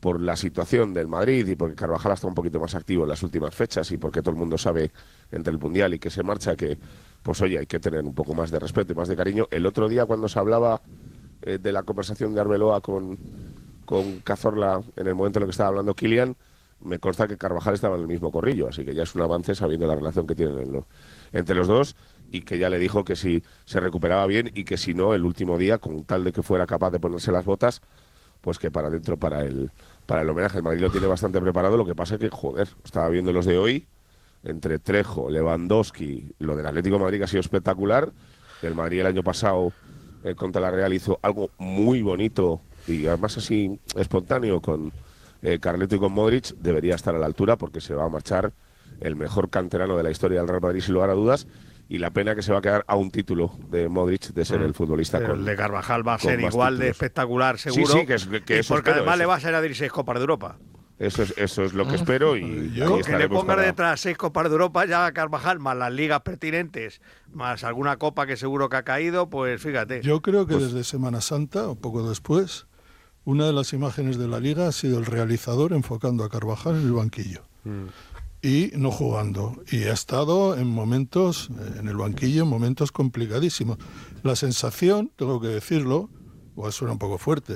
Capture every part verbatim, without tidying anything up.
por la situación del Madrid y porque Carvajal está un poquito más activo en las últimas fechas y porque todo el mundo sabe entre el Mundial y que se marcha que, pues oye, hay que tener un poco más de respeto y más de cariño. El otro día cuando se hablaba eh, de la conversación de Arbeloa con, con Cazorla en el momento en el que estaba hablando Kylian, me consta que Carvajal estaba en el mismo corrillo, así que ya es un avance sabiendo la relación que tienen en lo, entre los dos y que ya le dijo que si se recuperaba bien y que si no, el último día, con tal de que fuera capaz de ponerse las botas, pues que para adentro para el, para el homenaje. El Madrid lo tiene bastante preparado, lo que pasa es que, joder, estaba viendo los de hoy, entre Trejo, Lewandowski, lo del Atlético de Madrid que ha sido espectacular. El Madrid el año pasado eh, contra la Real hizo algo muy bonito y además así espontáneo con eh, Carleto y con Modric. Debería estar a la altura porque se va a marchar el mejor canterano de la historia del Real Madrid sin lugar a dudas. Y la pena que se va a quedar a un título de Modric de ser mm. el futbolista. Pero con, el de Carvajal va a ser igual títulos. de espectacular, seguro. Sí, sí, que, es, que y eso porque espero, además eso. le va a ser a dar seis Copas de Europa. Eso es, eso es lo que espero. Y Yo, que le pongan para... detrás seis Copas de Europa ya a Carvajal, más las ligas pertinentes, más alguna copa que seguro que ha caído, pues fíjate. Yo creo que pues, desde Semana Santa, o poco después, una de las imágenes de la Liga ha sido el realizador enfocando a Carvajal en el banquillo. Mm. Y no jugando. Y ha estado en momentos, en el banquillo, en momentos complicadísimos. La sensación, tengo que decirlo, igual suena un poco fuerte,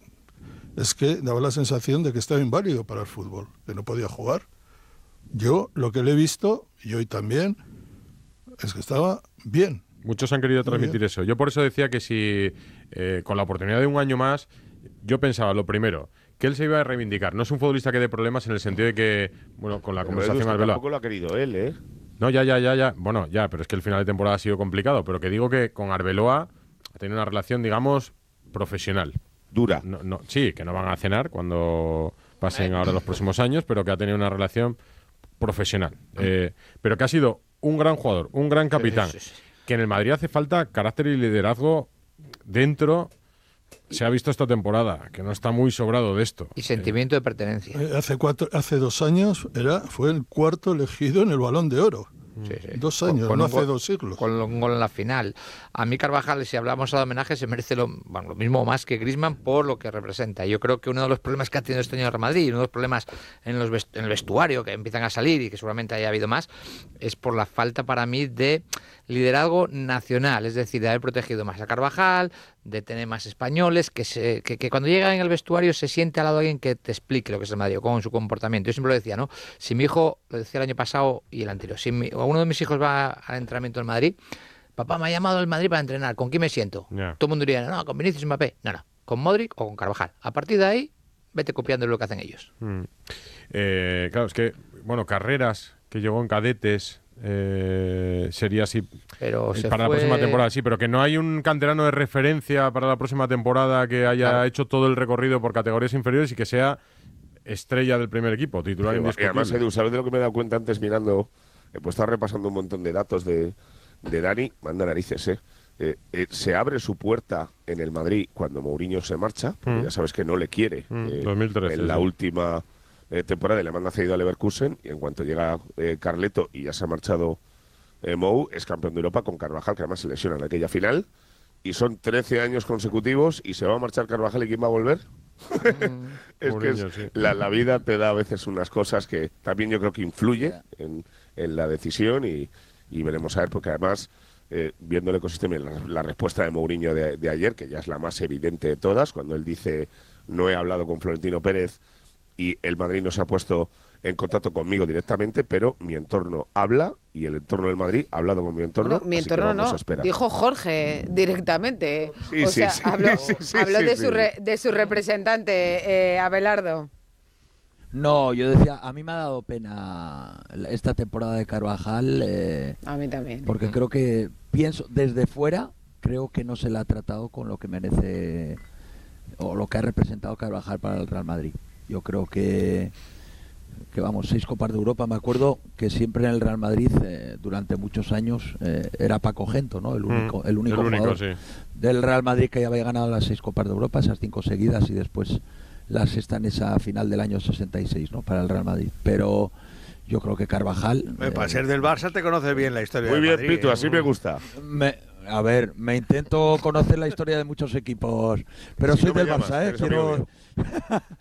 es que daba la sensación de que estaba inválido para el fútbol, que no podía jugar. Yo, lo que le he visto, y hoy también, es que estaba bien. Muchos han querido transmitir eso. Yo por eso decía que si, eh, con la oportunidad de un año más, yo pensaba, lo primero, que él se iba a reivindicar. No es un futbolista que dé problemas en el sentido de que, bueno, con la pero conversación Edu, tampoco lo ha querido él, ¿eh? No, ya, ya, ya, ya. Bueno, ya, pero es que el final de temporada ha sido complicado. Pero que digo que con Arbeloa ha tenido una relación, digamos, profesional. Dura. No, no, sí, que no van a cenar cuando pasen ahora los próximos años, pero que ha tenido una relación profesional. Eh, pero que ha sido un gran jugador, un gran capitán. Sí, sí, sí. Que en el Madrid hace falta carácter y liderazgo dentro. Se ha visto esta temporada, que no está muy sobrado de esto. Y sentimiento de pertenencia. Eh, hace cuatro, hace dos años era, fue el cuarto elegido en el Balón de Oro. Sí, sí. Dos años, con, con no hace gol, dos siglos. Con un gol en la final. A mí Carvajal, si hablamos de homenaje, se merece lo, bueno, lo mismo más que Griezmann por lo que representa. Yo creo que uno de los problemas que ha tenido este año el Real Madrid, uno de los problemas en, los vest- en el vestuario que empiezan a salir y que seguramente haya habido más, es por la falta para mí de liderazgo nacional, es decir, de haber protegido más a Carvajal, de tener más españoles, que, se, que, que cuando llegan en el vestuario se siente al lado de alguien que te explique lo que es el Madrid, con su comportamiento. Yo siempre lo decía, ¿no? Si mi hijo, lo decía el año pasado y el anterior, si mi, uno de mis hijos va al entrenamiento del Madrid, papá me ha llamado el Madrid para entrenar, ¿con quién me siento? Yeah. Todo el mundo diría, no, con Vinicius y Mbappé. No, no, con Modric o con Carvajal. A partir de ahí, vete copiando lo que hacen ellos. Mm. Eh, claro, es que, bueno, Carreras, que llegó en cadetes, Eh, sería así pero eh, se para fue... la próxima temporada, sí, pero que no hay un canterano de referencia para la próxima temporada que haya claro. hecho todo el recorrido por categorías inferiores y que sea estrella del primer equipo, titular sí, indiscutible. Y además, Edu, ¿sabes de lo que me he dado cuenta antes mirando? Eh, pues estaba repasando un montón de datos de, de Dani, manda narices, ¿eh? Eh, eh, se abre su puerta en el Madrid cuando Mourinho se marcha, porque mm. ya sabes que no le quiere mm, eh, dos mil trece, en la sí. última eh, temporada, le manda cedido a Leverkusen y en cuanto llega eh, Carleto y ya se ha marchado eh, Mou, es campeón de Europa con Carvajal, que además se lesiona en aquella final, y son trece años consecutivos y se va a marchar Carvajal y ¿quién va a volver? Mm, es Mourinho, que es, sí. la, la vida te da a veces unas cosas que también yo creo que influye en, en la decisión y, y veremos a ver, porque además Eh, viendo el ecosistema, la, la respuesta de Mourinho de, de ayer, que ya es la más evidente de todas, cuando él dice no he hablado con Florentino Pérez y el Madrid no se ha puesto en contacto conmigo directamente, pero mi entorno habla y el entorno del Madrid ha hablado con mi entorno. Bueno, mi entorno no, dijo Jorge directamente. Sí, o sí, sea, sí, habló, sí, sí, habló sí, de, sí. Su re, de su representante, eh, Abelardo. No, yo decía, a mí me ha dado pena esta temporada de Carvajal. Eh, a mí también. Porque creo que, pienso, desde fuera, creo que no se la ha tratado con lo que merece o lo que ha representado Carvajal para el Real Madrid. Yo creo que, que vamos, seis Copas de Europa. Me acuerdo que siempre en el Real Madrid, eh, durante muchos años, eh, era Paco Gento, ¿no? El único, el único, el único jugador sí. del Real Madrid que ya había ganado las seis Copas de Europa, esas cinco seguidas y después la sexta en esa final del año sesenta y seis, ¿no? Para el Real Madrid. Pero yo creo que Carvajal... Eh, para ser del Barça te conoces bien la historia Muy del bien, Madrid, Pitu, ¿eh? así me gusta. Me, a ver, me intento conocer la historia de muchos equipos, pero si soy no del llamas, Barça, ¿eh? Quiero...